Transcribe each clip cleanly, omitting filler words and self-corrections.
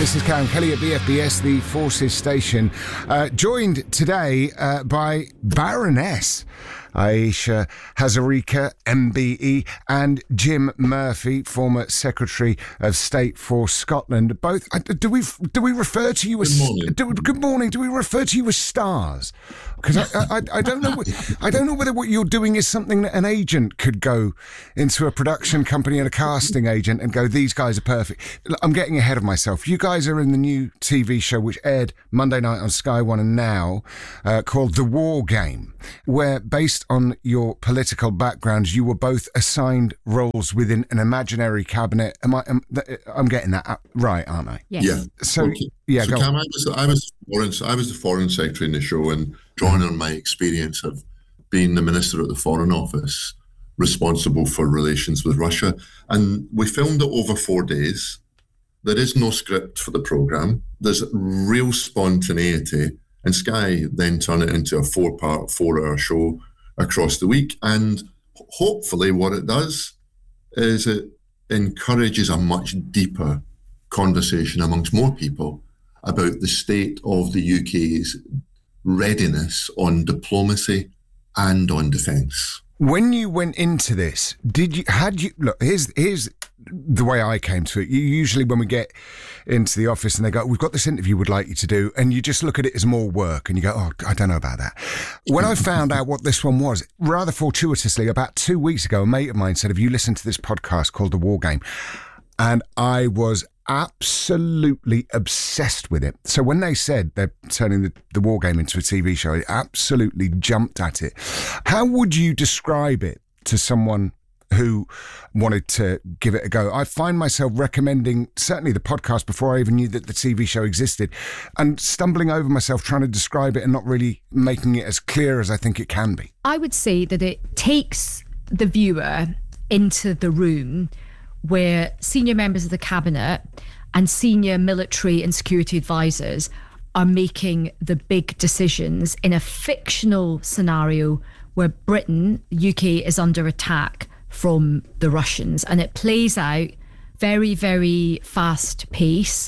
This is Karen Kelly at BFBS, the Forces Station, joined today by Baroness Ayesha Hazarika, MBE, and Jim Murphy, former Secretary of State for Scotland. Both, do we refer to you as... Good morning. Do we refer to you as stars? Because I don't know. I don't know whether what you're doing is something that an agent could go into a production company and a casting agent and go, these guys are perfect. I'm getting ahead of myself. You guys are in the new TV show which aired Monday night on Sky One and Now, called The War Game, where, based on your political backgrounds, you were both assigned roles within an imaginary cabinet. I'm getting that right, aren't I? Yes. Yeah. So, okay. yeah, so go Cam, on. I was the foreign secretary in the show, and drawing on my experience of being the minister at the Foreign Office, responsible for relations with Russia, and we filmed it over 4 days. There is no script for the programme. There's real spontaneity, and Sky then turn it into a 4-part, 4-hour show across the week. And hopefully what it does is it encourages a much deeper conversation amongst more people about the state of the UK's readiness on diplomacy and on defence. When you went into this, look, here's the way I came to it. Usually when we get into the office and they go, we've got this interview we'd like you to do, and you just look at it as more work and you go, oh, I don't know about that. When I found out what this one was, rather fortuitously, about 2 weeks ago, a mate of mine said, have you listened to this podcast called The War Game? And I was absolutely obsessed with it. So when they said they're turning the War Game into a TV show, I absolutely jumped at it. How would you describe it to someone who wanted to give it a go? I find myself recommending certainly the podcast before I even knew that the TV show existed, and stumbling over myself trying to describe it and not really making it as clear as I think it can be. I would say that it takes the viewer into the room where senior members of the cabinet and senior military and security advisors are making the big decisions in a fictional scenario where Britain, UK, is under attack from the Russians. And it plays out very, very fast pace.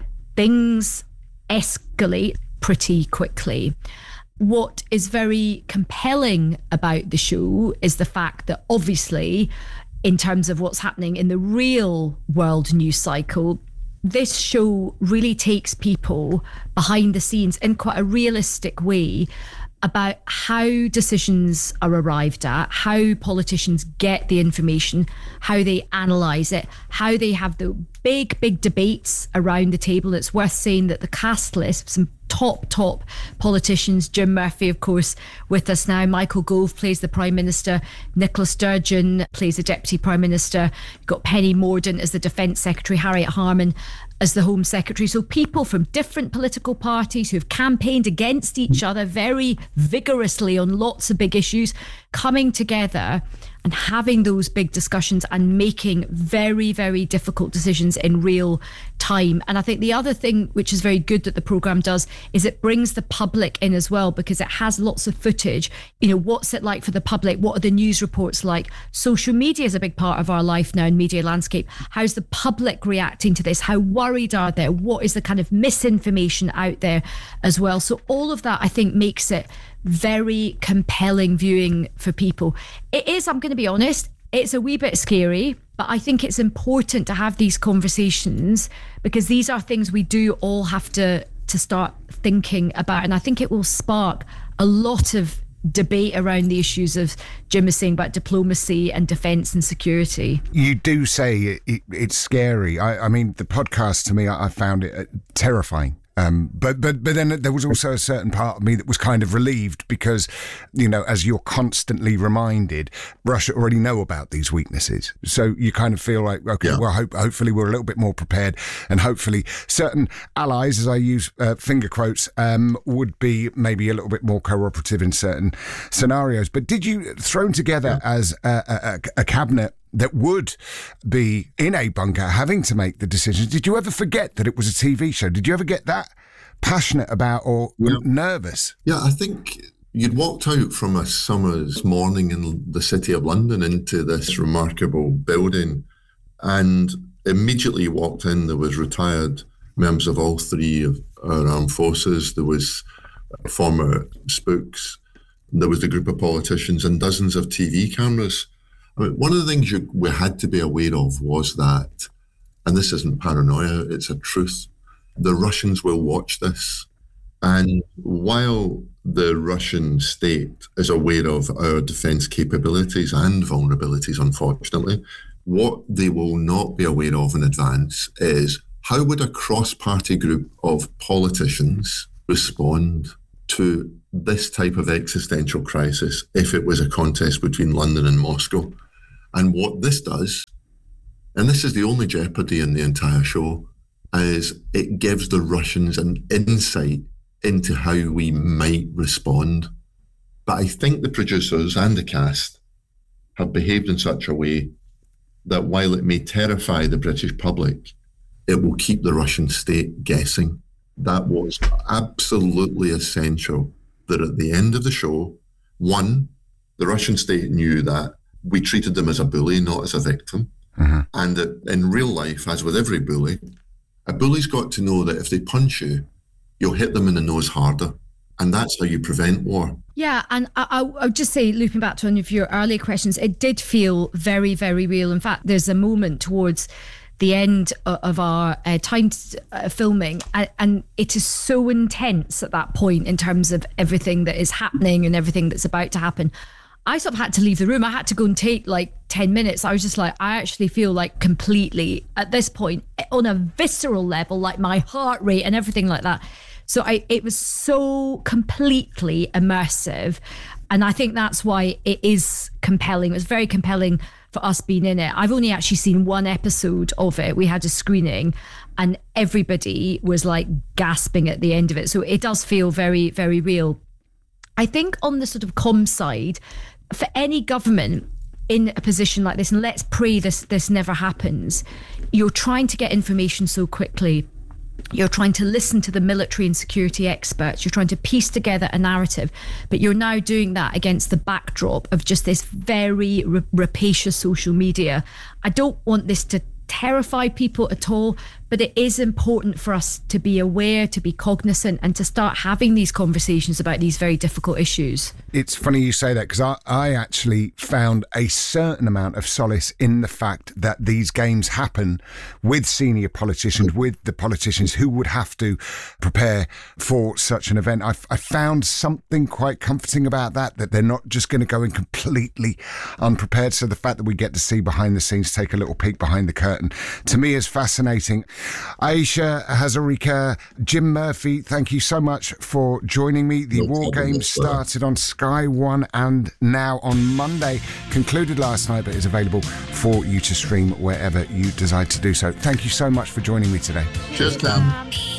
Things escalate pretty quickly. What is very compelling about the show is the fact that obviously, in terms of what's happening in the real world news cycle, this show really takes people behind the scenes in quite a realistic way about how decisions are arrived at, how politicians get the information, how they analyse it, how they have the big debates around the table. It's worth saying that the cast list, some top politicians, Jim Murphy, of course, with us now. Michael Gove plays the Prime Minister. Nicola Sturgeon plays the Deputy Prime Minister. You've got Penny Mordaunt as the Defence Secretary, Harriet Harman as the Home Secretary. So people from different political parties who've campaigned against each other very vigorously on lots of big issues, coming together and having those big discussions and making very, very difficult decisions in real time. And I think the other thing which is very good that the programme does is it brings the public in as well, because it has lots of footage. You know, what's it like for the public? What are the news reports like? Social media is a big part of our life now in media landscape. How's the public reacting to this? How worried are they? What is the kind of misinformation out there as well? So all of that, I think, makes it very compelling viewing for people. It is, I'm going to be honest, it's a wee bit scary, but I think it's important to have these conversations because these are things we do all have to start thinking about. And I think it will spark a lot of debate around the issues of Jim is saying about diplomacy and defence and security. You do say it's scary. I mean, the podcast to me, I found it terrifying. But then there was also a certain part of me that was kind of relieved because, you know, as you're constantly reminded, Russia already know about these weaknesses. So you kind of feel like, okay, well, hopefully we're a little bit more prepared, and hopefully certain allies, as I use finger quotes, would be maybe a little bit more cooperative in certain scenarios. But did you, thrown together as a cabinet that would be in a bunker having to make the decisions, did you ever forget that it was a TV show? Did you ever get that passionate about or nervous? Yeah, I think you'd walked out from a summer's morning in the city of London into this remarkable building, and immediately walked in, there was retired members of all three of our armed forces. There was former spooks. There was the group of politicians and dozens of TV cameras. I mean, one of the things we had to be aware of was that, and this isn't paranoia, it's a truth, the Russians will watch this. And while the Russian state is aware of our defence capabilities and vulnerabilities, unfortunately, what they will not be aware of in advance is how would a cross-party group of politicians respond to this type of existential crisis if it was a contest between London and Moscow. And what this does, and this is the only jeopardy in the entire show, is it gives the Russians an insight into how we might respond. But I think the producers and the cast have behaved in such a way that while it may terrify the British public, it will keep the Russian state guessing. That was absolutely essential, that at the end of the show, one, the Russian state knew that we treated them as a bully, not as a victim. Mm-hmm. And that in real life, as with every bully, a bully's got to know that if they punch you, you'll hit them in the nose harder. And that's how you prevent war. Yeah, and I would just say, looping back to one of your earlier questions, it did feel very, very real. In fact, there's a moment towards the end of our time filming, and it is so intense at that point in terms of everything that is happening and everything that's about to happen. I sort of had to leave the room. I had to go and take like 10 minutes. I was just like, I actually feel like completely at this point on a visceral level, like my heart rate and everything like that. So it was so completely immersive. And I think that's why it is compelling. It was very compelling for us being in it. I've only actually seen one episode of it. We had a screening and everybody was like gasping at the end of it. So it does feel very, very real. I think on the sort of comm side, for any government in a position like this, and let's pray this never happens, you're trying to get information so quickly. You're trying to listen to the military and security experts. You're trying to piece together a narrative, but you're now doing that against the backdrop of just this very rapacious social media. I don't want this to terrify people at all, but it is important for us to be aware, to be cognizant, and to start having these conversations about these very difficult issues. It's funny you say that, because I actually found a certain amount of solace in the fact that these games happen with senior politicians, with the politicians who would have to prepare for such an event. I found something quite comforting about that they're not just going to go in completely unprepared. So the fact that we get to see behind the scenes, take a little peek behind the curtain, to me is fascinating. Ayesha Hazarika, Jim Murphy, thank you so much for joining me. The War Games started on Sky One and now on Monday, concluded last night, but is available for you to stream wherever you decide to do so. Thank you so much for joining me today. Cheers, Cam.